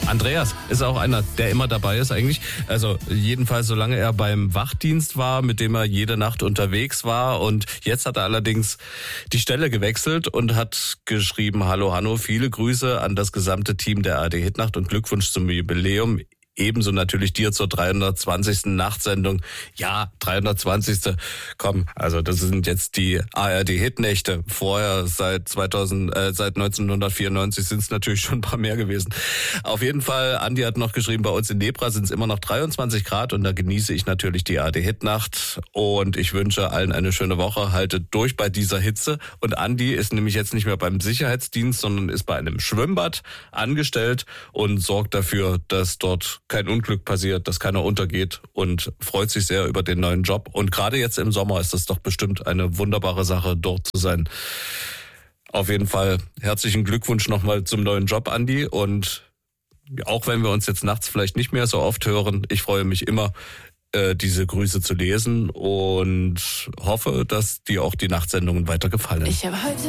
Andreas ist auch einer, der immer dabei ist eigentlich. Also jedenfalls, solange er beim Wachdienst war, mit dem er jede Nacht unterwegs war. Und jetzt hat er allerdings die Stelle gewechselt und hat geschrieben: Hallo Hanno, viele Grüße an das gesamte Team der ARD Hitnacht und Glückwunsch zum Jubiläum. Ebenso natürlich dir zur 320. Nachtsendung. Ja, 320. Komm, also das sind jetzt die ARD-Hitnächte. Vorher seit 1994 sind es natürlich schon ein paar mehr gewesen. Auf jeden Fall, Andi hat noch geschrieben, bei uns in Nebra sind es immer noch 23 Grad und da genieße ich natürlich die ARD-Hitnacht. Und ich wünsche allen eine schöne Woche. Haltet durch bei dieser Hitze. Und Andi ist nämlich jetzt nicht mehr beim Sicherheitsdienst, sondern ist bei einem Schwimmbad angestellt und sorgt dafür, dass dort kein Unglück passiert, dass keiner untergeht und freut sich sehr über den neuen Job. Und gerade jetzt im Sommer ist das doch bestimmt eine wunderbare Sache, dort zu sein. Auf jeden Fall herzlichen Glückwunsch nochmal zum neuen Job, Andi. Und auch wenn wir uns jetzt nachts vielleicht nicht mehr so oft hören, ich freue mich immer, diese Grüße zu lesen und hoffe, dass dir auch die Nachtsendungen weiter gefallen.